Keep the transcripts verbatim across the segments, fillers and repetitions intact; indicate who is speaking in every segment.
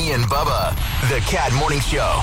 Speaker 1: Kenny and Bubba, the Cat Morning Show.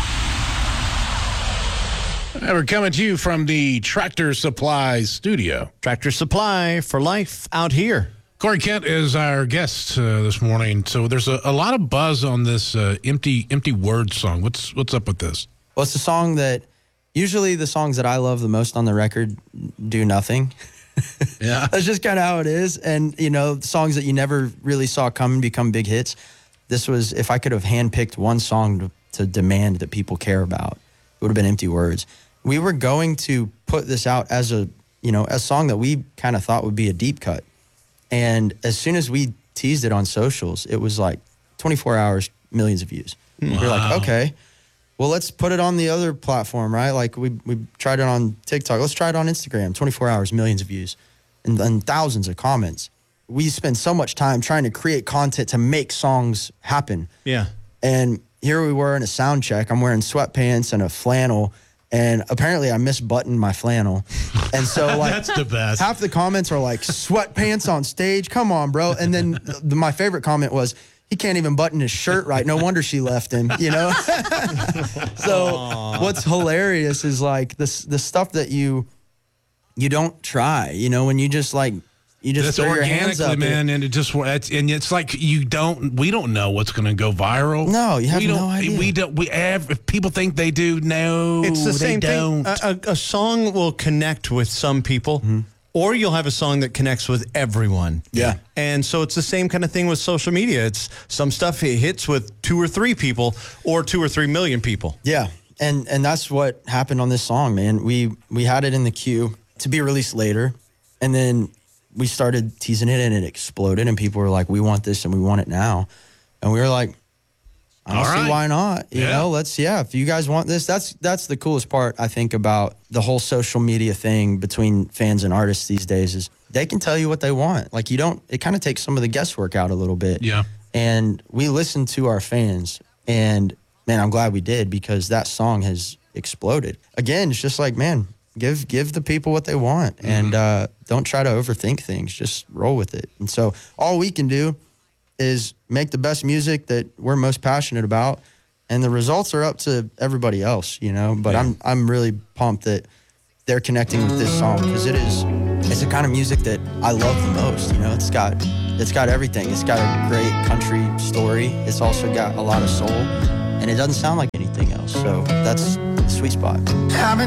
Speaker 2: And we're coming to you from the Tractor Supply studio.
Speaker 3: Tractor Supply for life out here.
Speaker 2: Corey Kent is our guest uh, this morning. So there's a, a lot of buzz on this uh, empty empty word song. What's what's up with this?
Speaker 4: Well, it's a song that usually the songs that I love the most on the record do nothing.
Speaker 2: Yeah.
Speaker 4: That's just kind of how it is. And, you know, songs that you never really saw come and become big hits. This was, if I could have handpicked one song to, to demand that people care about, it would have been Empty Words. We were going to put this out as a, you know, a song that we kind of thought would be a deep cut. And as soon as we teased it on socials, it was like twenty-four hours, millions of views. Wow. We were like, okay, well, let's put it on the other platform, right? Like we we tried it on TikTok. Let's try it on Instagram. twenty-four hours, millions of views, and, and thousands of comments. We spend so much time trying to create content to make songs happen.
Speaker 3: Yeah.
Speaker 4: And here we were in a sound check. I'm wearing sweatpants and a flannel. And apparently I misbuttoned my flannel. And so like
Speaker 2: That's the best.
Speaker 4: half the comments are like, sweatpants on stage? Come on, bro. And then the, my favorite comment was, he can't even button his shirt right. No wonder she left him, you know? So Aww. What's hilarious is like this the stuff that you you don't try, you know, when you just like, you just
Speaker 2: That's
Speaker 4: throw your hands
Speaker 2: organically,
Speaker 4: up.
Speaker 2: man, and it just it's, and it's like you don't. We don't know what's going to go viral.
Speaker 4: No, you have
Speaker 2: we
Speaker 4: no
Speaker 2: don't,
Speaker 4: idea.
Speaker 2: We don't. We have, if people think they do. No,
Speaker 3: It's the
Speaker 2: they
Speaker 3: same
Speaker 2: don't.
Speaker 3: thing. A, a, a song will connect with some people, mm-hmm. or you'll have a song that connects with everyone.
Speaker 4: Yeah.
Speaker 3: And so it's the same kind of thing with social media. It's some stuff it hits with two or three people or two or three million people.
Speaker 4: Yeah. And and that's what happened on this song, man. We we had it in the queue to be released later, and then we started teasing it and it exploded, and people were like, we want this and we want it now. And we were like, I don't
Speaker 2: All
Speaker 4: see
Speaker 2: right.
Speaker 4: why not. You
Speaker 2: Yeah.
Speaker 4: know, let's, yeah, if you guys want this, that's that's the coolest part, I think, about the whole social media thing between fans and artists these days is they can tell you what they want. Like you don't, it kind of takes some of the guesswork out a little bit.
Speaker 2: Yeah.
Speaker 4: And we listened to our fans, and man, I'm glad we did, because that song has exploded. Again, it's just like, man, give give the people what they want, mm-hmm. and uh, don't try to overthink things. Just roll with it. And so all we can do is make the best music that we're most passionate about, and the results are up to everybody else, you know. But yeah. I'm I'm really pumped that they're connecting with this song, because it is it's the kind of music that I love the most. You know, it's got it's got everything. It's got a great country story. It's also got a lot of soul, and it doesn't sound like anything else. So that's the sweet spot.